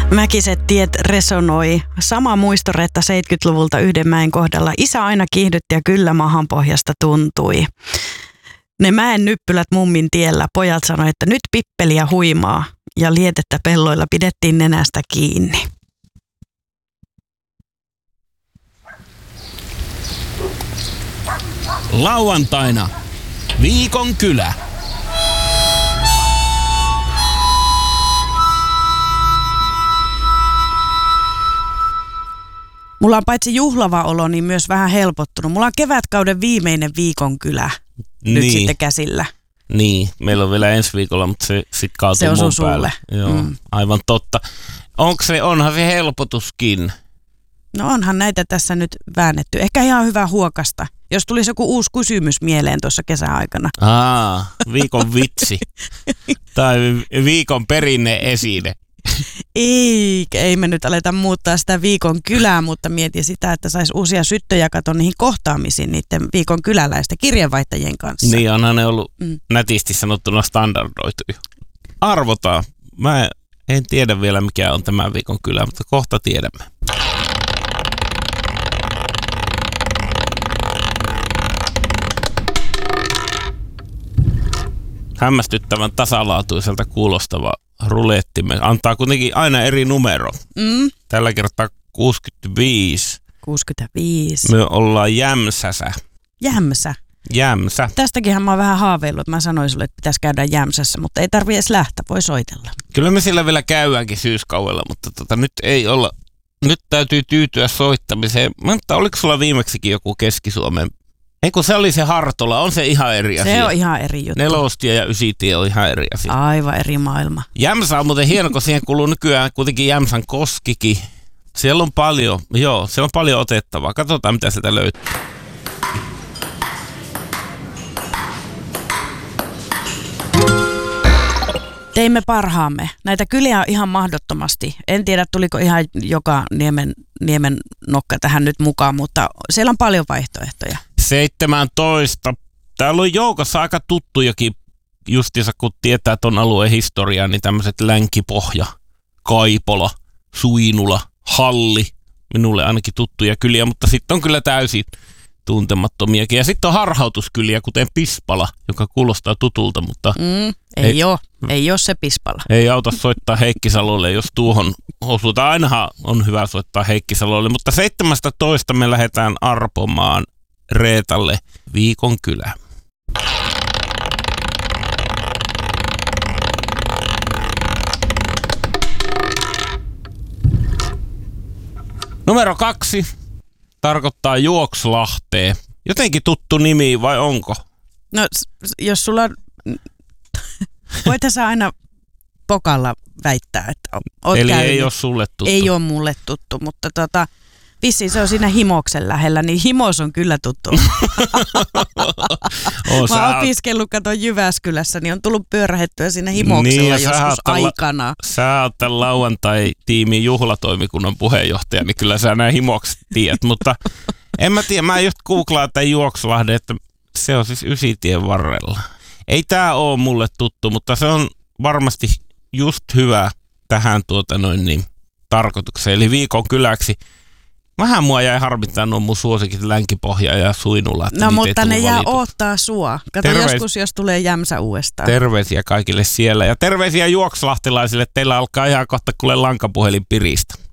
Mäkiset tiet resonoi. Sama muistoretta 70-luvulta yhden mäen kohdalla. Isä aina kiihdytti ja kyllä mahanpohjasta tuntui. Ne mäen nyppylät mummin tiellä. Pojat sanoi, että nyt pippeliä huimaa. Ja lietettä pelloilla pidettiin nenästä kiinni. Lauantaina Viikon kylä. Mulla on paitsi juhlava olo, niin myös vähän helpottunut. Mulla on kevätkauden viimeinen Viikon kylä nyt sitten käsillä. Niin, meillä on vielä ensi viikolla, mutta se sitten kaatuu mun päälle. Joo, aivan totta. Onhan se helpotuskin? No onhan näitä tässä nyt väännetty. Ehkä ihan hyvä huokasta, jos tulisi joku uusi kysymys mieleen tuossa kesäaikana. Viikon vitsi. Tai viikon perinne-esine. Ei me nyt aleta muuttaa sitä Viikon kylää, mutta mietin sitä, että saisi uusia syttöjä katon niihin kohtaamisiin niiden Viikon kyläläisten kirjeenvaihtajien kanssa. Niin, onhan ne ollut nätisti sanottuna standardoituja. Arvotaan. Mä en tiedä vielä mikä on tämä Viikon kylä, mutta kohta tiedämme. Hämmästyttävän tasalaatuiselta kuulostava rulettimme antaa kuitenkin aina eri numero. Tällä kertaa 65. 65. Me ollaan Jämsässä. Jämsä. Tästäkinhän mä oon vähän haaveillut, että mä sanoin sulle, että pitäisi käydä Jämsässä, mutta ei tarvitse edes lähteä, voi soitella. Kyllä me sillä vielä käydäänkin syyskaudella, mutta nyt ei olla. Nyt täytyy tyytyä soittamiseen. Mutta oliko sulla viimeksikin joku Keski-Suomen? Eikö se oli se Hartola, on se ihan eri asia. Se on ihan eri juttu. 4-tie ja 9-tie on ihan eri asia. Aivan eri maailma. Jämsä on muuten hieno, kun siihen kuuluu nykyään kuitenkin Jämsän koskikin. Siellä on paljon otettavaa. Katsotaan mitä sieltä löytyy. Teimme parhaamme. Näitä kyliä on ihan mahdottomasti. En tiedä, tuliko ihan joka niemen nokka tähän nyt mukaan, mutta siellä on paljon vaihtoehtoja. 17. Täällä on joukossa aika tuttujakin, justiinsa kun tietää ton alueen historiaa, niin tämmöiset Länkipohja, Kaipola, Suinula, Halli, minulle ainakin tuttuja kyliä, mutta sitten on kyllä täysin tuntemattomiakin. Ja sitten on harhautuskyliä, kuten Pispala, joka kuulostaa tutulta, mutta ei ole se Pispala. Ei auta soittaa Heikkisalolle, jos tuohon osutaan. Ainahan on hyvä soittaa Heikkisalolle, mutta 17 me lähdetään arpomaan Reetalle Viikon kylä. Numero 2 tarkoittaa Juokslahteen. Jotenkin tuttu nimi vai onko? No jos sulla on, voithan sä aina pokalla väittää, että oot eli käynyt. Ei ole sulle tuttu. Ei ole mulle tuttu, mutta vissiin se on siinä Himoksen lähellä, niin Himos on kyllä tuttu. Mä oon opiskellut, katon Jyväskylässä, niin on tullut pyörähettyä siinä Himoksella niin, joskus aikana. Sä oot tämän lauantai-tiimin juhlatoimikunnan puheenjohtaja, niin kyllä sä nämä Himokset tiedät, mutta en mä tiedä, mä just googlaan tämän Juokslahden, että se on siis 9-tien varrella. Ei tää oo mulle tuttu, mutta se on varmasti just hyvä tähän tarkoitukseen, eli Viikon kyläksi. Vähän mua jäi harmittaa nuo mun suosikit Länkipohja ja Suinula. No mutta ne jää odottaa sua. Kato joskus, jos tulee Jämsä uudestaan. Terveisiä kaikille siellä ja terveisiä juokslahtelaisille. Teillä alkaa ihan kohta kuule lankapuhelin piristä.